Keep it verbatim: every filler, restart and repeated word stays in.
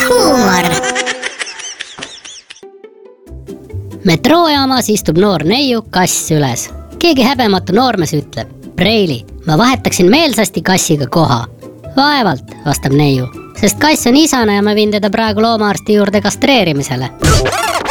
huumor. metroojaamas istub noor neiu, kass üles. Keegi häbematu noormees ütleb: Preili, ma vahetaksin meelsasti kassiga koha. Vaevalt, vastab neiu, sest kass on isane ja ma viin teda praegu loomaarsti juurde kastreerimisele.